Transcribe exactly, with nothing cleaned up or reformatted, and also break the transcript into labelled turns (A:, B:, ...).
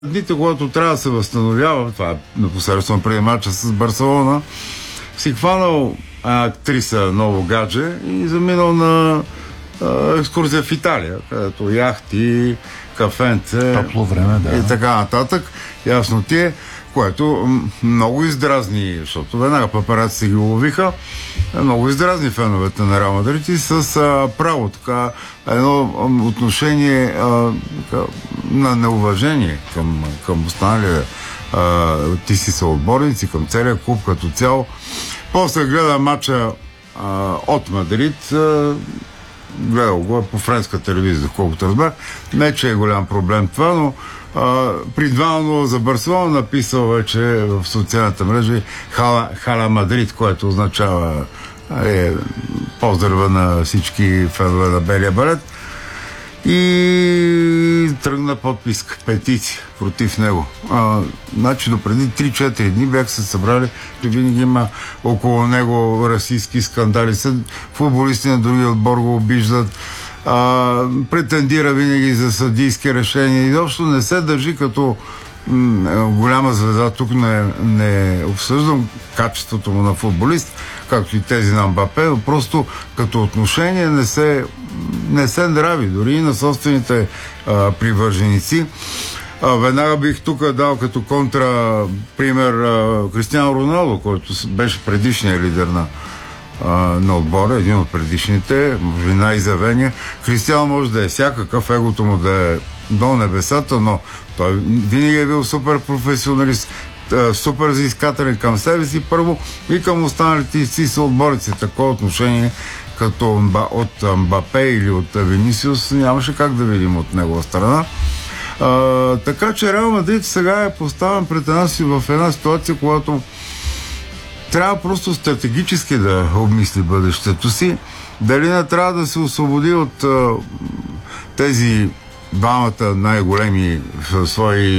A: Дните, когато трябва да се възстановява, това е непосредствено преди мача с Барселона, си хванал актриса Ново гадже и заминал на а, екскурзия в Италия, където яхти, кафенце
B: топло време, да.
A: И така нататък. Ясно ти е, което много издразни, защото веднага папараци се ги уловиха, много издразни феновете на Реал Мадрид и с а, право така едно а, отношение а, така, на неуважение към, към останалия а, ти си съотборници, към целия клуб като цяло. После гледа матча а, от Мадрид, а, гледал го по френска телевизия, колкото разбрах. Не, че е голям проблем това, но а, придвално за Барселона написал вече в социалната мрежа Хала, Хала Мадрид, което означава е, поздрава на всички фенове на белия балет. И тръгна подписка, петиция против него. А, значи допреди три-четири дни бях се събрали, че винаги има около него расистски скандали. Футболисти на другия отбор го обиждат, а, претендира винаги за съдийски решения. Изобщо не се държи като м- голяма звезда. Тук не, не обсъждам качеството му на футболист, както и тези на Мбапе, но просто като отношение не се не се нрави, дори и на собствените а, привърженици. А, веднага бих тук дал като контра пример а, Кристиано Роналдо, който беше предишният лидер на, а, на отбора, един от предишните, може би най-изявения. Кристиано може да е всякакъв, егото му да е до небесата, но той винаги е бил супер професионалист, супер заискателен към себе си първо и към останалите си съотборици. Такова отношение като от Мбапе или от Винисиус нямаше как да видим от негова страна. А, така че Реал Мадрид сега е поставен пред една си в една ситуация, когато трябва просто стратегически да обмисли бъдещето си. Дали не трябва да се освободи от а, тези двамата най-големи свои